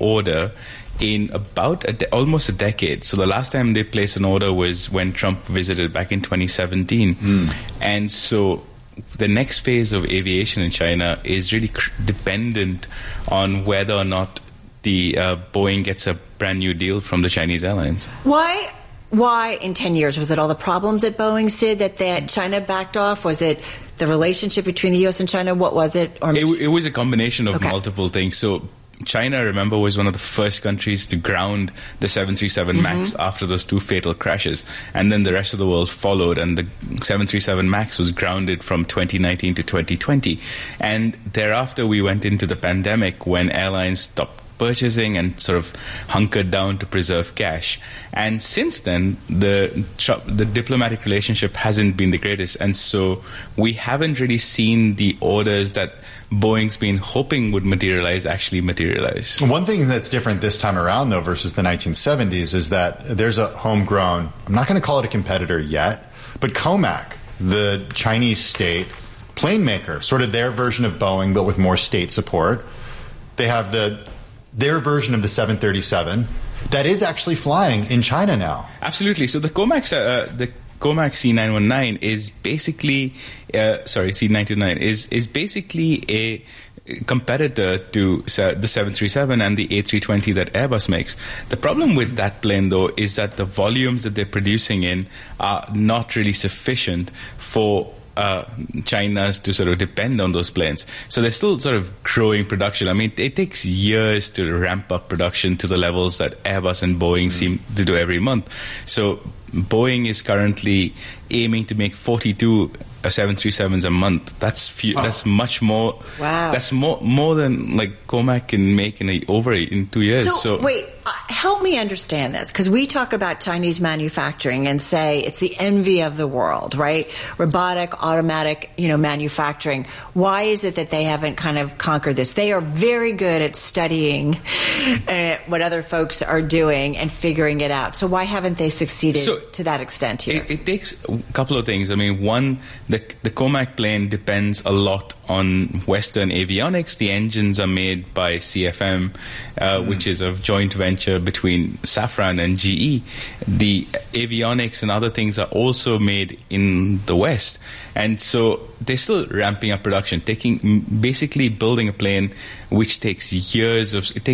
order in about almost a decade. So the last time they placed an order was when Trump visited back in 2017. And so the next phase of aviation in China is really dependent on whether or not the Boeing gets a brand new deal from the Chinese airlines. Why in 10 years? Was it all the problems at Boeing, Sid, that China backed off? Was it the relationship between the U.S. and China? What was it? It was a combination of multiple things. So China, remember, was one of the first countries to ground the 737 MAX after those two fatal crashes. And then the rest of the world followed, and the 737 MAX was grounded from 2019 to 2020. And thereafter, we went into the pandemic when airlines stopped purchasing and sort of hunkered down to preserve cash. And since then, the diplomatic relationship hasn't been the greatest. And so we haven't really seen the orders that Boeing's been hoping would materialize actually materialize. One thing that's different this time around, though, versus the 1970s is that there's a homegrown, I'm not going to call it a competitor yet, but COMAC, the Chinese state plane maker, sort of their version of Boeing, but with more state support. They have their version of the 737 that is actually flying in China now. Absolutely. So the COMAC C919 is basically, C929 is basically a competitor to the 737 and the A320 that Airbus makes. The problem with that plane, though, is that the volumes that they're producing in are not really sufficient for China to sort of depend on those planes. So they're still sort of growing production. I mean, it takes years to ramp up production to the levels that Airbus and Boeing seem to do every month. So Boeing is currently aiming to make 42 737s a month. That's much more. Wow. That's more than like COMAC can make in 2 years. So wait, help me understand this, because we talk about Chinese manufacturing and say it's the envy of the world, right? Robotic, automatic, manufacturing. Why is it that they haven't kind of conquered this? They are very good at studying what other folks are doing and figuring it out. So why haven't they succeeded to that extent here? It takes a couple of things. I mean, one, the COMAC plane depends a lot on Western avionics. The engines are made by CFM, which is a joint venture between Safran and GE. The avionics and other things are also made in the West. And so they're still ramping up production, basically building a plane which takes years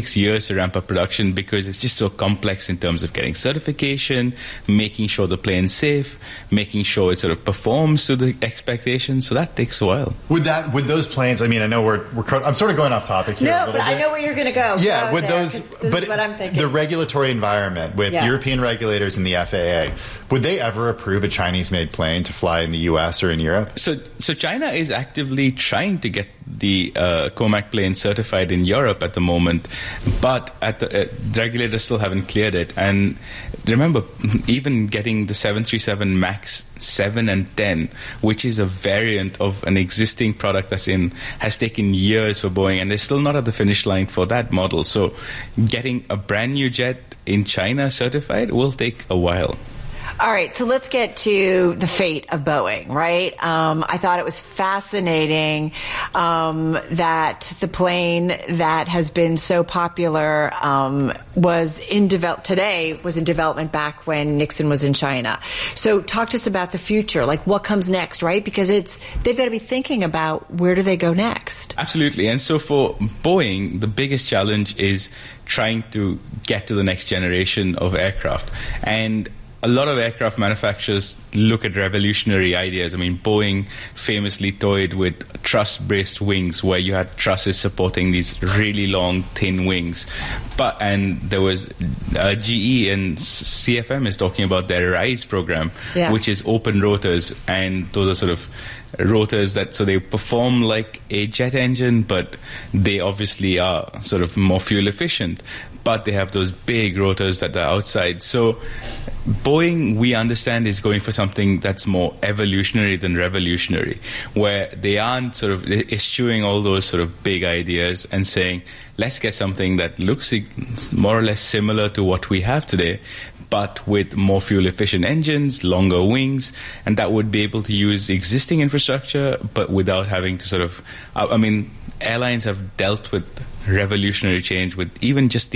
to ramp up production because it's just so complex in terms of getting certification, making sure the plane's safe, making sure it sort of performs to the expectations. So that takes a while. Would those planes, I mean, I know I'm sort of going off topic here. No, but I know where you're going to go. Yeah, but is what I'm thinking. The regulatory environment with European regulators and the FAA, would they ever approve a Chinese-made plane to fly in the U.S. or in Europe? So China is actively trying to get the COMAC plane certified in Europe at the moment, but the regulators still haven't cleared it. And remember, even getting the 737 MAX 7 and 10, which is a variant of an existing product has taken years for Boeing, and they're still not at the finish line for that model. So getting a brand new jet in China certified will take a while. All right, so let's get to the fate of Boeing, right? I thought it was fascinating that the plane that has been so popular was in development back when Nixon was in China. So talk to us about the future, like what comes next, right? Because they've got to be thinking about where do they go next. Absolutely. And so for Boeing, the biggest challenge is trying to get to the next generation of aircraft. And a lot of aircraft manufacturers look at revolutionary ideas. I mean, Boeing famously toyed with truss-braced wings, where you had trusses supporting these really long, thin wings. And there was GE and CFM is talking about their RISE program, which is open rotors, and those are sort of rotors so they perform like a jet engine, but they obviously are sort of more fuel efficient. But they have those big rotors that are outside. So Boeing, we understand, is going for something that's more evolutionary than revolutionary, where they aren't sort of eschewing all those sort of big ideas and saying, let's get something that looks more or less similar to what we have today, but with more fuel-efficient engines, longer wings, and that would be able to use existing infrastructure, but without having to sort of... airlines have dealt with revolutionary change with even just the